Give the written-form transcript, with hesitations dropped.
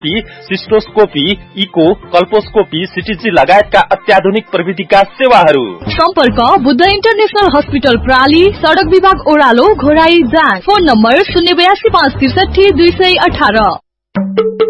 Colonoscopy, cystoscopy, eco, कल्पोस्कोपी, सिटीजी लगायतका अत्याधुनिक प्रविधिका सेवाहरू। सम्पर्क बुद्ध इन्टरनेशनल हस्पिटल प्राली, सडक विभाग ओरालो, घोराई जाँच। Phone number 082 563 218।